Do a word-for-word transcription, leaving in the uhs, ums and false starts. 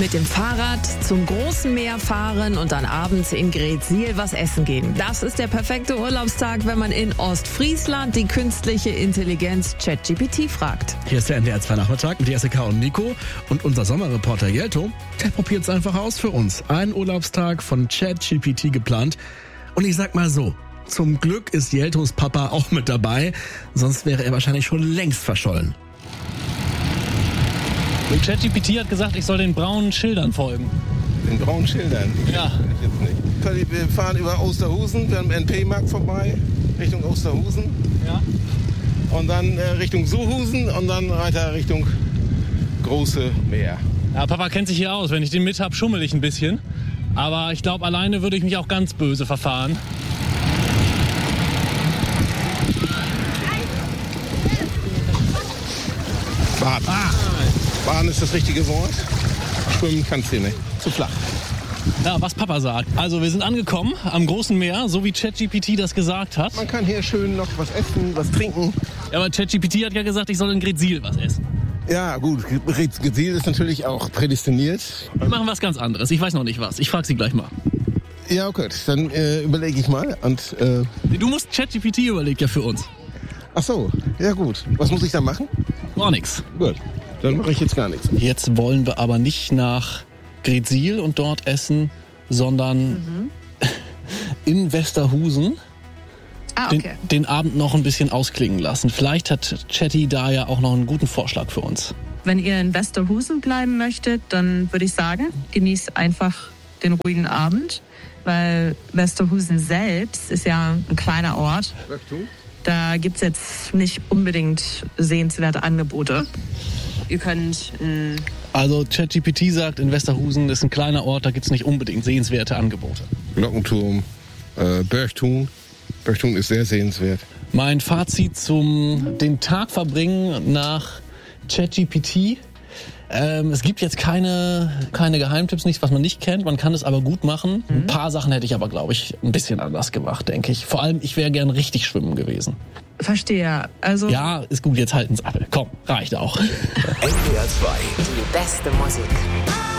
Mit dem Fahrrad zum großen Meer fahren und dann abends in Greetsiel was essen gehen. Das ist der perfekte Urlaubstag, wenn man in Ostfriesland die künstliche Intelligenz ChatGPT fragt. Hier ist der N D R zwei Nachmittag mit Jessica und Nico. Und unser Sommerreporter Jelto, der probiert es einfach aus für uns. Ein Urlaubstag von ChatGPT geplant. Und ich sag mal so, zum Glück ist Jeltos Papa auch mit dabei. Sonst wäre er wahrscheinlich schon längst verschollen. Und ChatGPT hat gesagt, ich soll den braunen Schildern folgen. Den braunen Schildern? Ja. Jetzt nicht. Wir fahren über Osterhusen, wir haben N P-Markt vorbei, Richtung Osterhusen. Ja. Und dann äh, Richtung Suhusen und dann weiter Richtung Große Meer. Ja, Papa kennt sich hier aus. Wenn ich den mit hab, schummel ich ein bisschen. Aber ich glaube, alleine würde ich mich auch ganz böse verfahren. Baden. Ah. Baden ist das richtige Wort. Schwimmen kannst du nicht. Zu flach. Ja, was Papa sagt. Also wir sind angekommen am Großen Meer, so wie ChatGPT das gesagt hat. Man kann hier schön noch was essen, was trinken. Ja, aber ChatGPT hat ja gesagt, ich soll in Greetsiel was essen. Ja, gut. Greetsiel ist natürlich auch prädestiniert. Wir machen was ganz anderes. Ich weiß noch nicht was. Ich frage sie gleich mal. Ja, okay. Dann äh, überlege ich mal. Und, äh du musst ChatGPT überlegt ja für uns. Ach so. Ja, gut. Was muss ich da machen? Gar nichts. Gut. Dann mache ich jetzt gar nichts. Jetzt wollen wir aber nicht nach Greetsiel und dort essen, sondern mhm. in Westerhusen ah, okay. den, den Abend noch ein bisschen ausklingen lassen. Vielleicht hat Chatty da ja auch noch einen guten Vorschlag für uns. Wenn ihr in Westerhusen bleiben möchtet, dann würde ich sagen, genießt einfach den ruhigen Abend, weil Westerhusen selbst ist ja ein kleiner Ort. Da gibt es jetzt nicht unbedingt sehenswerte Angebote. Ihr könnt... Mh, also ChatGPT sagt, in Westerhusen ist ein kleiner Ort, da gibt es nicht unbedingt sehenswerte Angebote. Glockenturm, äh, Berchtun. Berchtun ist sehr sehenswert. Mein Fazit zum den Tag verbringen nach ChatGPT. Ähm, es gibt jetzt keine, keine Geheimtipps, nichts, was man nicht kennt. Man kann es aber gut machen. Mhm. Ein paar Sachen hätte ich aber, glaube ich, ein bisschen anders gemacht, denke ich. Vor allem, ich wäre gern richtig schwimmen gewesen. Verstehe. Also ja, ist gut, jetzt halten's ab. Komm, reicht auch. N D R zwei. Die beste Musik.